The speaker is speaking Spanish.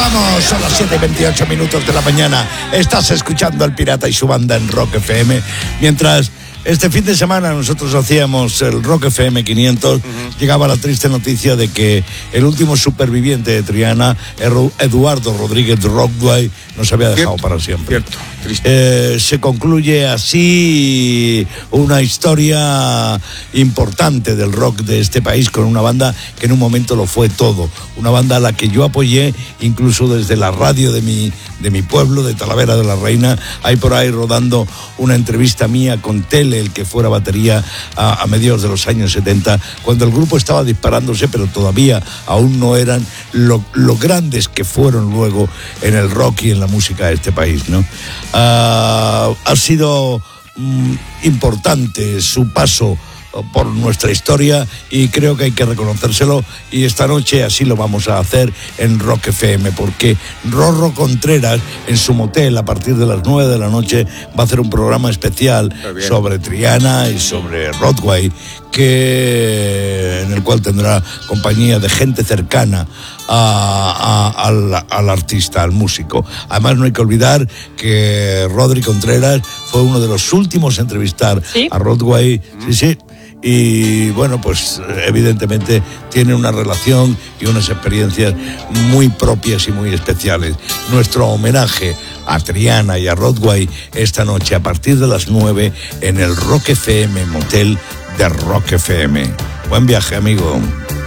vamos, son las 7:28 de la mañana. Estás escuchando al Pirata y su banda en Rock FM. Mientras este fin de semana nosotros hacíamos el Rock FM 500, llegaba la triste noticia de que el último superviviente de Triana, Eduardo Rodríguez Rockdway, nos había dejado para siempre. Cierto, triste. Se concluye así una historia importante del rock de este país, con una banda que en un momento lo fue todo, una banda a la que yo apoyé incluso desde la radio de mi pueblo, de Talavera de la Reina. Hay por ahí rodando una entrevista mía con Tele, el que fuera batería a mediados de los años 70, cuando el grupo estaba disparándose, pero todavía aún no eran lo grandes que fueron luego en el rock y en la música de este país, ¿no? Ha sido importante su paso por nuestra historia y creo que hay que reconocérselo, y esta noche así lo vamos a hacer en Rock FM, porque Rorro Contreras en su motel a partir de las 9 de la noche va a hacer un programa especial sobre Triana y sobre Rockdway, en el cual tendrá compañía de gente cercana al artista, al músico. Además, no hay que olvidar que Rodri Contreras fue uno de los últimos en entrevistar a Rockdway. Sí. Y bueno, pues evidentemente tiene una relación y unas experiencias muy propias y muy especiales. Nuestro homenaje a Triana y a Rockdway esta noche a partir de las 9 en el Rock FM Motel de Rock FM. Buen viaje, amigo.